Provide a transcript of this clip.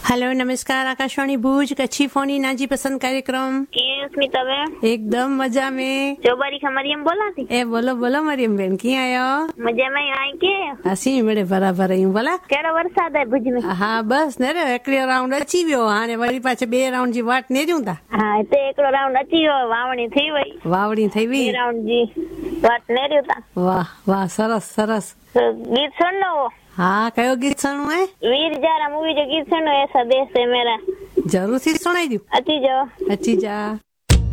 Hello नमस्कार आकाशवाणी भुज कच्छी Fani Nazi पसंद कार्यक्रम के स्मिता बेन एकदम मजा में चौबारी खा मरियम बोला थी ए बोलो बोलो मरियम बेन की आयो मजा में आई के हसी मेरे बराबर आयूं बोला केड़ो वरसाद है भुज में हाँ बस ने रे एकड़ो राउंड अची वियो हाने वरी पाछे बे राउंड जी वाट नेर्यूं ता हाँ ते एकड़ो राउंड अची वियो वावणी थी वई वावड़ी થઈ बे राउंड जी वाट नेर्यूं ता वाह वाह सरस सरस तो गीत सुन लो हाँ कयो गीत सुनू है वीर जारा मूवी जो गीत सुनो ऐसा देश है मेरा जरूर सी सुनाई दियो अची जाओ अची जा।